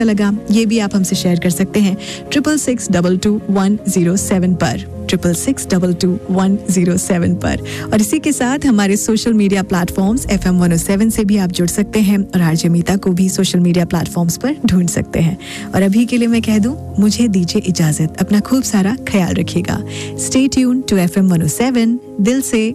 लगा ये भी आप हमसे शेयर कर सकते हैं 66622107 पर 66622107 पर। और इसी के साथ हमारे सोशल मीडिया प्लेटफॉर्म्स FM 107 से भी आप जुड़ सकते हैं और आरजे मीता को भी सोशल मीडिया प्लेटफॉर्म्स पर ढूंढ सकते हैं। और अभी के लिए मैं कह दूं, मुझे दीजिए इजाजत, अपना खूब सारा ख्याल रखिएगा। स्टे ट्यून टू FM 107, दिल से